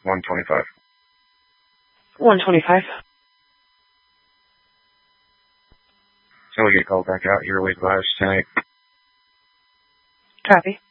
125. 125. So we get called back out here with advice tonight. Copy.